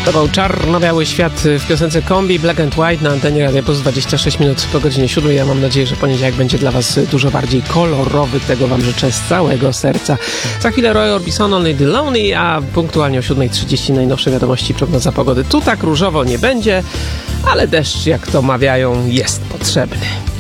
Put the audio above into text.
To był czarno-biały świat w piosence Kombi, Black and White na antenie Radia Plus 26 minut po godzinie 7. Ja mam nadzieję, że poniedziałek będzie dla Was dużo bardziej kolorowy. Tego Wam życzę z całego serca. Za chwilę Roy Orbison, Only the Lonely, a punktualnie o 7:30 najnowsze wiadomości, prognoza pogody. Tu tak różowo nie będzie, ale deszcz, jak to mawiają, jest potrzebny.